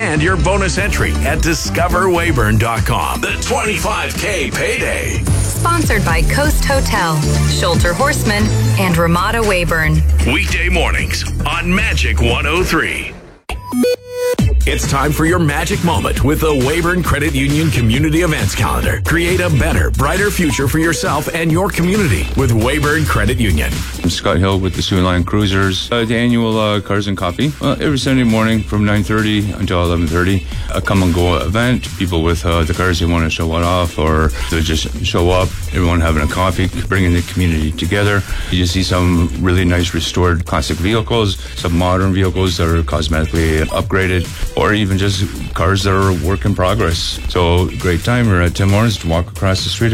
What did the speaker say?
and your bonus entry at discoverweyburn.com. The 25K payday. Sponsored by Coast Hotel, Sholter Horseman, and Ramada Weyburn. Weekday mornings on Magic 103. It's time for your magic moment with the Weyburn Credit Union Community Events Calendar. Create a better, brighter future for yourself and your community with Weyburn Credit Union. I'm Scott Hill with the Soo Line Cruisers. The annual Cars and Coffee. Every Sunday morning from 9:30 until 11:30. A come and go event. People with the cars they want to show it off or they just show up. Everyone having a coffee, bringing the community together. You see some really nice restored classic vehicles, some modern vehicles that are cosmetically upgraded, or even just cars that are work in progress. So great time. We're at Tim Hortons to walk across the street.